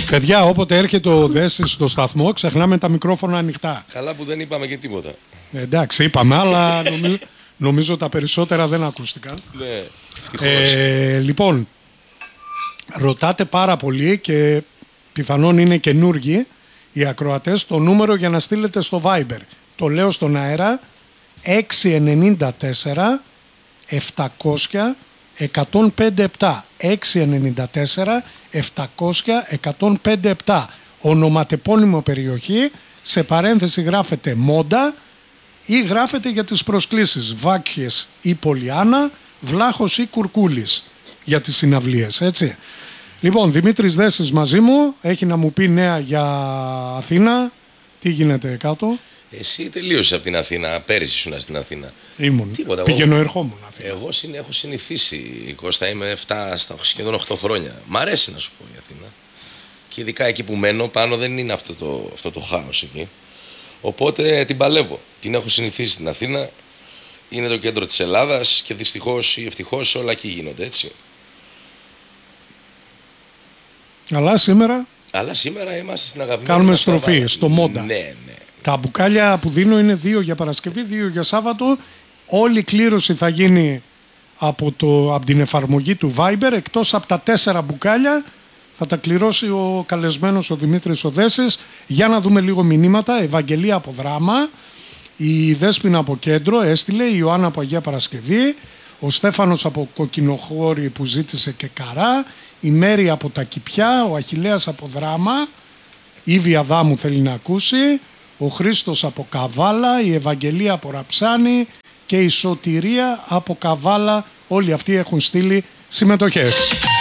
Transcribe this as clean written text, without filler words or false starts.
Παιδιά, όποτε έρχεται ο Δέσης στο σταθμό, ξεχνάμε τα μικρόφωνα ανοιχτά. Καλά που δεν είπαμε και τίποτα. Εντάξει, είπαμε, αλλά νομίζω τα περισσότερα δεν ακούστηκαν. Ναι, ευτυχώς. Λοιπόν, ρωτάτε πάρα πολύ και πιθανόν είναι καινούργοι οι ακροατές το νούμερο για να στείλετε στο Viber. Το λέω στον αέρα, 694 700 105-7. 694 700 105-7. Ονοματεπώνυμο περιοχή, σε παρένθεση γράφετε Μόντα ή γράφετε για τις προσκλήσεις Βάκχες ή Πολιάνα, Βλάχος ή Κουρκούλης για τις συναυλίες, έτσι. Λοιπόν, Δημήτρης Δέσης μαζί μου, έχει να μου πει νέα για Αθήνα. Τι γίνεται κάτω? Εσύ τελείωσες από την Αθήνα, πέρυσι ήσουν στην Αθήνα. Ήμουν, Τίποτα, πηγαίνω ερχόμουν Αθήνα. Εγώ έχω συνηθίσει, Κώστα, είμαι 7 στα σχεδόν 8 χρόνια. Μ' αρέσει να σου πω η Αθήνα. Και ειδικά εκεί που μένω, πάνω δεν είναι αυτό το χάος εκεί. Οπότε την παλεύω. Την έχω συνηθίσει στην Αθήνα. Είναι το κέντρο της Ελλάδας και δυστυχώς ή ευτυχώς όλα εκεί γίνονται, έτσι. Αλλά σήμερα είμαστε στην αγαπημένη. κάνουμε στροφή στο Μόντα. Ναι. Τα μπουκάλια που δίνω είναι 2 για Παρασκευή, 2 για Σάββατο. Όλη η κλήρωση θα γίνει από την εφαρμογή του Viber. Εκτός από τα 4 μπουκάλια θα τα κληρώσει ο καλεσμένος ο Δημήτρης ο Δέσης. Για να δούμε λίγο μηνύματα. Ευαγγελία από Δράμα, η Δέσποινα από Κέντρο έστειλε, η Ιωάννα από Αγία Παρασκευή, ο Στέφανος από Κοκκινοχώρη που ζήτησε και Καρά, η Μέρη από τα Κηπιά, ο Αχιλλέας από Δράμα, η Βιαδάμου θέλει να ακούσει, ο Χρήστος από Καβάλα, η Ευαγγελία από Ραψάνη και η Σωτηρία από Καβάλα. Όλοι αυτοί έχουν στείλει συμμετοχές.